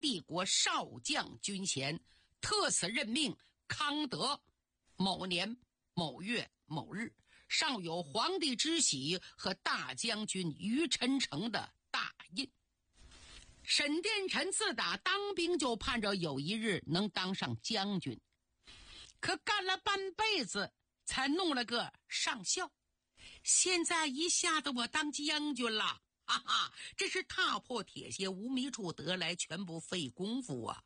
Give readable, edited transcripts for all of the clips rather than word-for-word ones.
帝国少将军衔，特此任命康德某年某月某日，上有皇帝之玺和大将军于陈诚的大印。沈殿臣自打当兵就盼着有一日能当上将军，可干了半辈子才弄了个上校，现在一下子我当将军了，哈哈，这是踏破铁鞋无觅处，得来全不费功夫啊。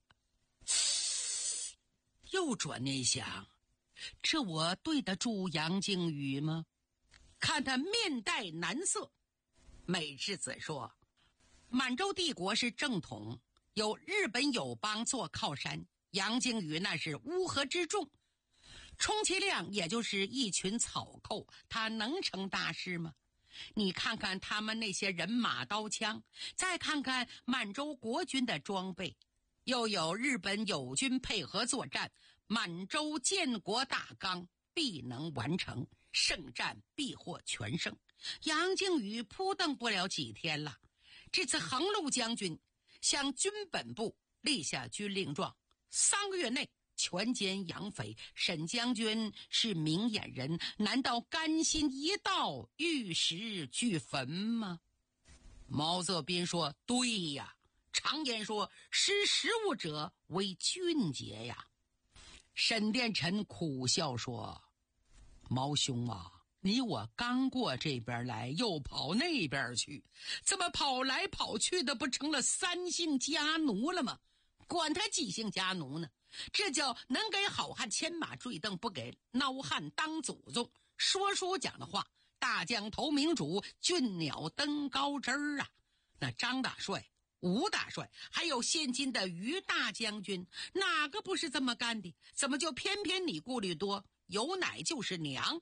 又转念想，这我对得住杨靖宇吗？看他面带难色。美智子说，满洲帝国是正统，有日本友邦做靠山，杨靖宇那是乌合之众，充其量也就是一群草寇，他能成大事吗？你看看他们那些人马刀枪，再看看满洲国军的装备，又有日本友军配合作战，满洲建国大纲必能完成，胜战必获全胜。杨靖宇扑腾不了几天了。这次横路将军向军本部立下军令状，3个月内全歼洋匪。沈将军是明眼人，难道甘心一到玉石俱焚吗？毛泽斌说，对呀，常言说识时务者为俊杰呀。沈殿臣苦笑说，毛兄啊，你我刚过这边来，又跑那边去，怎么跑来跑去的，不成了3姓家奴了吗？管他几姓家奴呢，这叫能给好汉牵马坠镫，不给孬汉当祖宗。说书讲的话，大将投明主，俊鸟登高枝儿啊。那张大帅、吴大帅还有现今的于大将军，哪个不是这么干的？怎么就偏偏你顾虑多，有奶就是娘？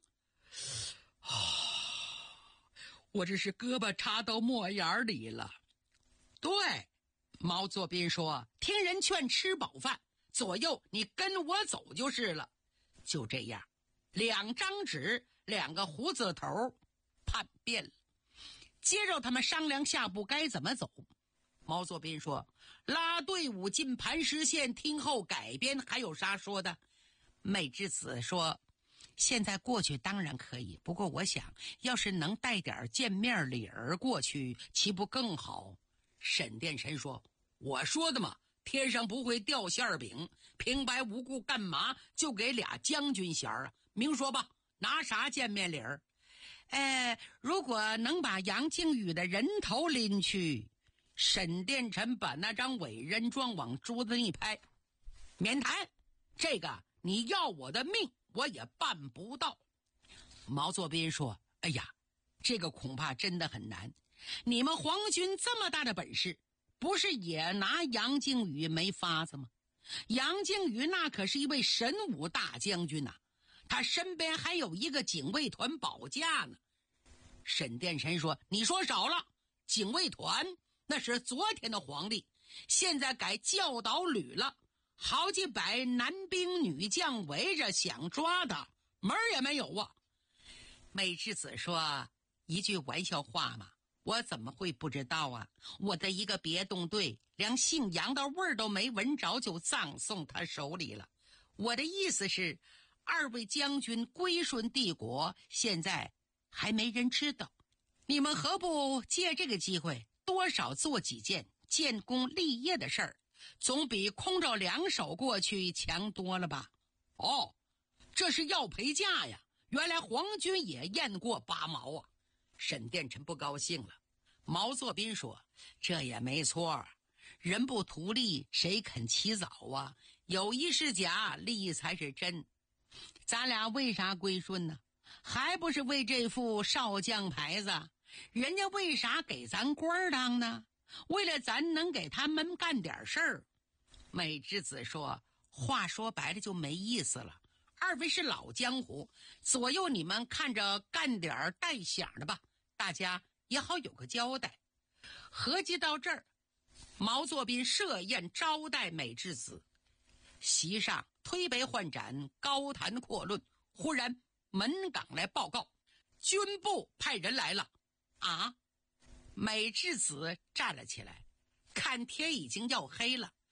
我这是胳膊插到墨眼里了。对，毛作斌说，听人劝吃饱饭，左右你跟我走就是了。就这样，2张纸2个胡子头叛变了。接着他们商量下步该怎么走。毛作斌说，拉队伍进磐石县，听候改编，还有啥说的？美智子说，现在过去当然可以，不过我想要是能带点见面礼儿过去，岂不更好？沈殿臣说，我说的嘛，天上不会掉馅饼，平白无故干嘛就给俩将军衔啊？明说吧，拿啥见面礼儿？如果能把杨靖宇的人头拎去。沈殿臣把那张委任状往桌子一拍，免谈，这个你要我的命我也办不到。毛作斌说，哎呀，这个恐怕真的很难，你们皇军这么大的本事，不是也拿杨靖宇没法子吗？杨靖宇那可是一位神武大将军啊，他身边还有一个警卫团保驾呢。沈殿臣说，你说少了，警卫团那是昨天的皇帝，现在改教导旅了，好几百男兵女将围着想抓他，门儿也没有啊。美智子说，一句玩笑话嘛，我怎么会不知道啊？我的一个别动队连姓杨的味儿都没闻着，就葬送他手里了。我的意思是，2位将军归顺帝国，现在还没人知道，你们何不借这个机会多少做几件建功立业的事儿，总比空着2手过去强多了吧？哦，这是要陪嫁呀，原来皇军也验过8毛啊。沈殿臣不高兴了。毛作斌说，这也没错，人不图利，谁肯起早啊？友谊是假，利益才是真。咱俩为啥归顺呢？还不是为这副少将牌子？人家为啥给咱官当呢？为了咱能给他们干点事儿。美智子说，话说白了就没意思了，2位是老江湖，左右你们看着干点带响的吧，大家也好有个交代。合计到这儿，毛作斌设宴招待美智子，席上推杯换盏，高谈阔论。忽然门岗来报告，军部派人来了。啊！美智子站了起来，看天已经要黑了，